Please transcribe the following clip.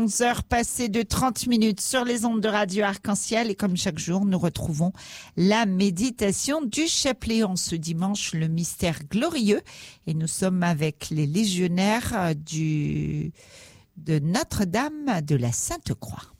11h passées de 30 minutes sur les ondes de Radio Arc-en-Ciel. Et comme chaque jour, nous retrouvons la méditation du chapelet en ce dimanche, le mystère glorieux. Et nous sommes avec les légionnaires de Notre-Dame de la Sainte-Croix.